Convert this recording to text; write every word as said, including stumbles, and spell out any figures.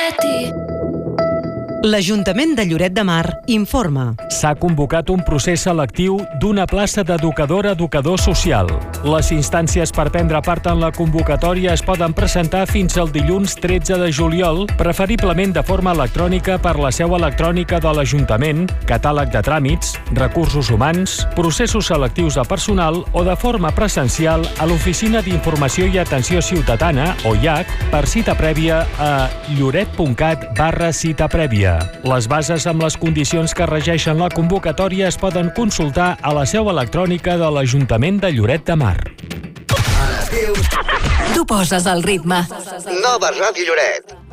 Leti. L'Ajuntament de Lloret de Mar informa. S'ha convocat un procés selectiu d'una plaça d'educadora-educador social. Les instàncies per prendre part en la convocatòria es poden presentar fins al dilluns tretze de juliol, preferiblement de forma electrònica per la seu electrònica de l'Ajuntament, catàleg de tràmits, recursos humans, processos selectius de personal o de forma presencial a l'Oficina d'Informació i Atenció Ciutadana, o I A C, per cita prèvia a lloret punt cat barra cita prèvia. Les bases amb les condicions que regeixen la convocatòria es poden consultar a la seu electrònica de l'Ajuntament de Lloret de Mar. A l'estiu... Tu poses el ritme. Nova Ràdio Lloret.